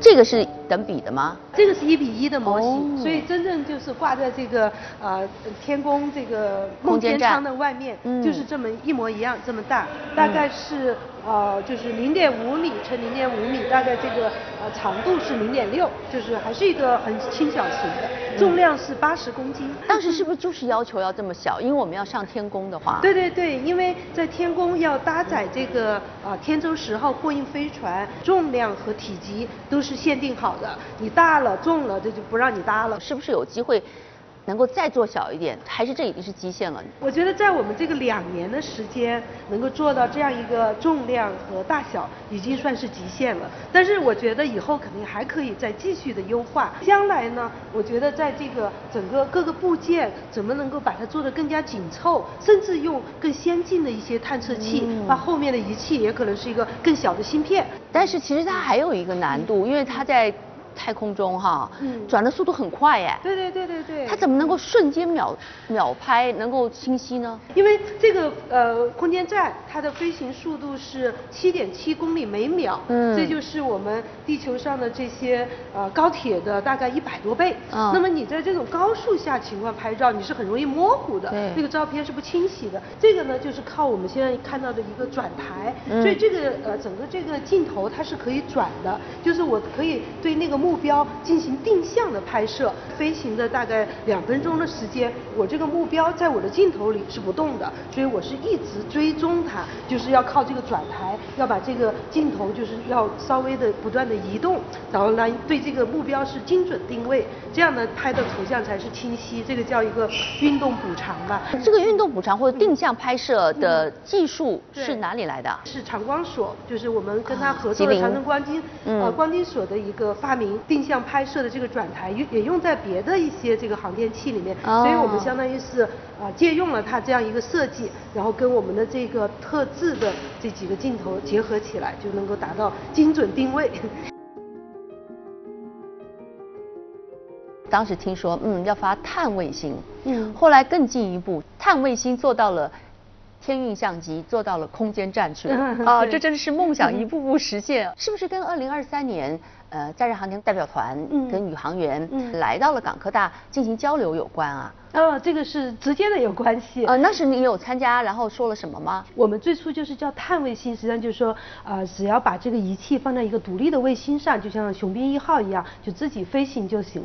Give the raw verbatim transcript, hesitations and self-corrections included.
这个是等比的吗？ 这个是一比一的模型， 哦、 所以真正就是挂在这个呃天宫这个梦天舱的外面， 嗯、 就是这么一模一样这么大，大概是呃就是零点五米乘零点五米，大概这个呃长度是零点六，就是还是一个很轻小型的，重量是八十公斤。 当时是不是就是要求要这么小？因为我们要上天宫的话。 对对对，因为在天宫要搭载这个呃天舟十号货运飞船，重量和体积都是限定好的，你大了重了这就不让你搭了。 是不是有机会能够再做小一点？还是这已经是极限了？ 我觉得在我们这个两年的时间能够做到这样一个重量和大小，已经算是极限了。但是我觉得以后肯定还可以再继续的优化。将来呢，我觉得在这个整个各个部件怎么能够把它做得更加紧凑，甚至用更先进的一些探测器，嗯、把后面的仪器也可能是一个更小的芯片。 但是其实它还有一个难度，因为它在太空中哈，嗯，转的速度很快哎。 对对对对对。 它怎么能够瞬间秒秒拍，能够清晰呢？ 因为这个呃空间站它的飞行速度是七点七公里每秒，嗯，这就是我们地球上的这些呃高铁的大概一百多倍。嗯。那么你在这种高速下情况拍照，你是很容易模糊的，对，那个照片是不清晰的。这个呢，就是靠我们现在看到的一个转台，嗯、所以这个呃整个这个镜头它是可以转的，就是我可以对那个目标进行定向的拍摄，飞行的大概两分钟的时间，我这个目标在我的镜头里是不动的，所以我是一直追踪它，就是要靠这个转台，要把这个镜头就是要稍微的不断的移动，然后呢对这个目标是精准定位，这样呢拍的图像才是清晰，这个叫一个运动补偿吧。 这个运动补偿或者定向拍摄的技术是哪里来的？ 是长光所，就是我们跟他合作的长城光金、嗯、呃光金所的一个发明，定向拍摄的这个转台也用在别的一些这个航天器里面，哦、所以我们相当于是啊、呃、借用了它这样一个设计，然后跟我们的这个特制的这几个镜头结合起来，就能够达到精准定位。 当时听说，嗯，要发碳卫星，嗯，后来更进一步，碳卫星做到了天运相机，做到了空间站去了，啊，这真的是梦想一步步实现，是不是跟二零二三年呃载人航天代表团跟宇航员来到了港科大进行交流有关啊？ 哦，这个是直接的有关系。 呃，那时你有参加，然后说了什么吗？ 我们最初就是叫碳卫星，实际上就是说，呃，只要把这个仪器放在一个独立的卫星上，就像雄兵一号一样，就自己飞行就行。